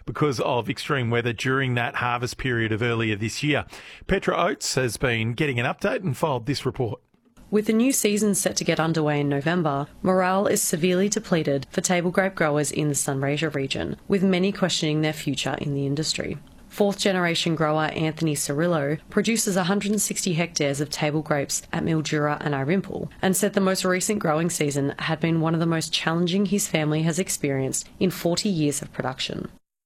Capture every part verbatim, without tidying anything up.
because of extreme weather during that harvest period of earlier this year. Petra Oates has been getting an update and filed this report. With the new season set to get underway in November, morale is severely depleted for table grape growers in the Sunraysia region, with many questioning their future in the industry. Fourth-generation grower Anthony Cirillo produces one hundred sixty hectares of table grapes at Mildura and Irimple, and said the most recent growing season had been one of the most challenging his family has experienced in forty years of production.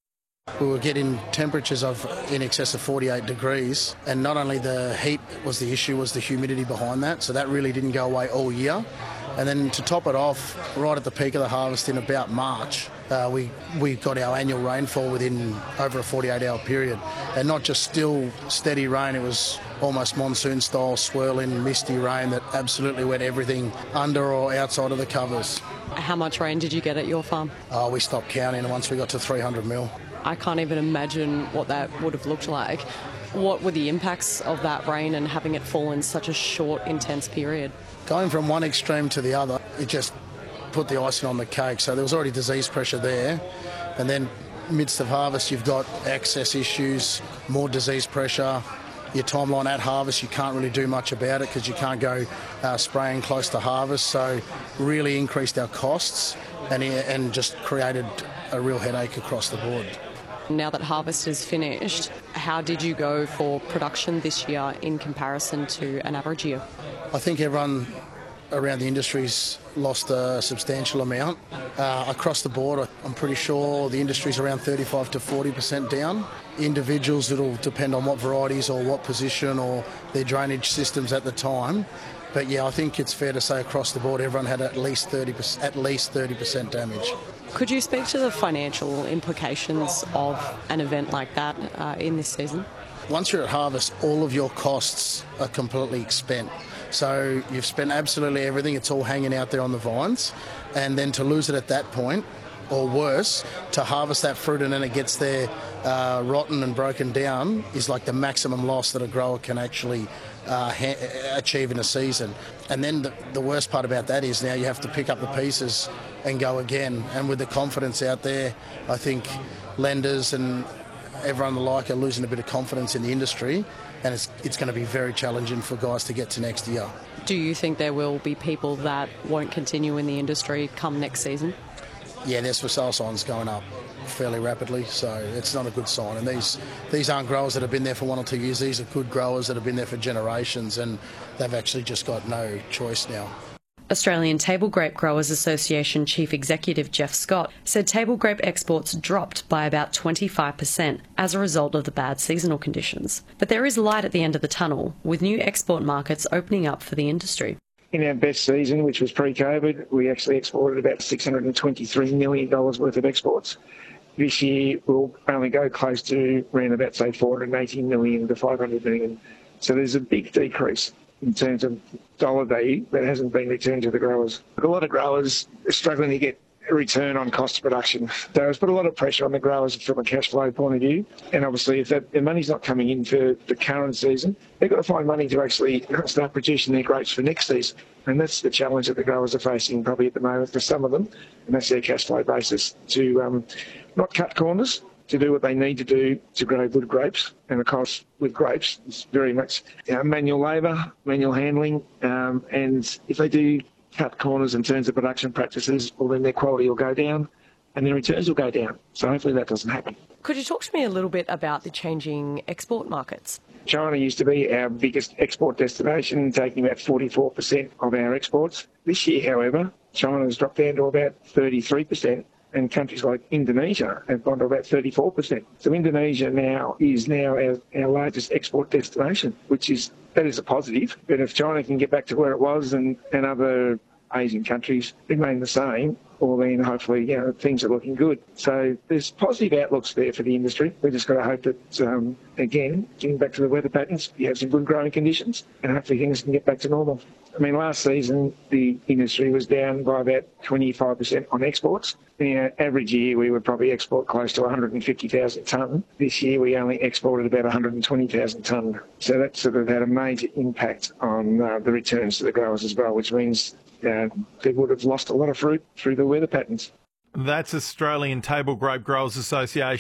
We were getting temperatures of in excess of forty-eight degrees, and not only the heat was the issue, was the humidity behind that, so that really didn't go away all year. And then to top it off, right at the peak of the harvest in about March, uh, we, we got our annual rainfall within over a forty-eight hour period. And not just still steady rain, it was almost monsoon-style swirling, misty rain that absolutely wet everything under or outside of the covers. How much rain did you get at your farm? Uh, we stopped counting once we got to three hundred mil. I can't even imagine what that would have looked like. What were the impacts of that rain and having it fall in such a short, intense period? Going from one extreme to the other, it just put the icing on the cake. So there was already disease pressure there. And then midst of harvest, you've got access issues, more disease pressure. Your timeline at harvest, you can't really do much about it because you can't go uh, spraying close to harvest. So really increased our costs and, and just created a real headache across the board. Now that harvest is finished, how did you go for production this year in comparison to an average year? I think everyone around the industry's lost a substantial amount. Uh, across the board, I'm pretty sure the industry's around thirty-five to forty percent down. Individuals, it'll depend on what varieties or what position or their drainage systems at the time. But yeah, I think it's fair to say across the board everyone had at least thirty percent, at least thirty percent damage. Could you speak to the financial implications of an event like that uh, in this season? Once you're at harvest, all of your costs are completely spent. So you've spent absolutely everything. It's all hanging out there on the vines. And then to lose it at that point, or worse, to harvest that fruit and then it gets there uh, rotten and broken down is like the maximum loss that a grower can actually uh, ha- achieve in a season. And then the, the worst part about that is now you have to pick up the pieces and go again. And with the confidence out there, I think lenders and everyone alike are losing a bit of confidence in the industry, and it's, it's going to be very challenging for guys to get to next year. Do you think there will be people that won't continue in the industry come next season? Yeah, there's for sale signs going up fairly rapidly, so it's not a good sign. And these these aren't growers that have been there for one or two years. These are good growers that have been there for generations, and they've actually just got no choice now. Australian Table Grape Growers Association Chief Executive Jeff Scott said table grape exports dropped by about twenty-five percent as a result of the bad seasonal conditions. But there is light at the end of the tunnel, with new export markets opening up for the industry. In our best season, which was pre-COVID, we actually exported about six hundred twenty-three million dollars worth of exports. This year, we'll only go close to around about, say, four hundred eighty million to five hundred million. So there's a big decrease in terms of dollar value that hasn't been returned to the growers. A lot of growers are struggling to get a return on cost of production. So it's put a lot of pressure on the growers from a cash flow point of view. And obviously, if that, the money's not coming in for the current season, they've got to find money to actually start producing their grapes for next season. And that's the challenge that the growers are facing probably at the moment for some of them. And that's their cash flow basis to um, not cut corners, to do what they need to do to grow good grapes. And of course, with grapes, it's very much you know, manual labour, manual handling. Um, and if they do cut corners in terms of production practices, well, then their quality will go down and their returns will go down. So hopefully that doesn't happen. Could you talk to me a little bit about the changing export markets? China used to be our biggest export destination, taking about forty-four percent of our exports. This year, however, China has dropped down to about thirty-three percent. And countries like Indonesia have gone to about thirty-four percent. So Indonesia now is now our, our largest export destination, which is, that is a positive. But if China can get back to where it was and, and other Asian countries remain the same, well then hopefully you know things are looking good. So there's positive outlooks there for the industry. We've just got to hope that, um, again, getting back to the weather patterns, you have some good growing conditions and hopefully things can get back to normal. I mean, last season the industry was down by about twenty-five percent on exports. In our average year we would probably export close to one hundred fifty thousand tonne. This year we only exported about one hundred twenty thousand tonne. So that sort of had a major impact on uh, the returns to the growers as well, which means uh, they would have lost a lot of fruit through the weather patterns. That's Australian Table Grape Growers Association